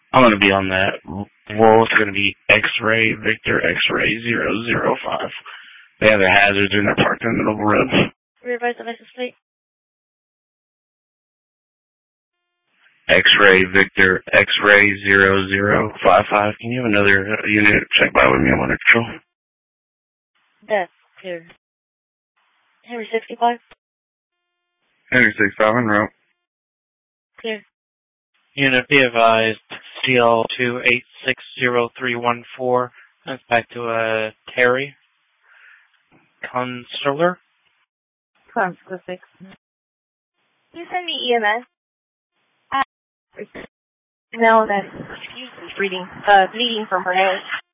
I'm going to be on that roll. It's going to be X-Ray Victor X-Ray 005. They have their hazards and they're parked in the middle of the road. Revise the license plate. X-Ray Victor X-Ray 0055. Can you have another unit check by with me? I'm under control. That's clear. Henry 65. Henry 65 en route. Clear. Unit be advised, CL2860-314. That's back to Terry. Consular. Consular 6. You send me EMS. No, that's bleeding from her nose.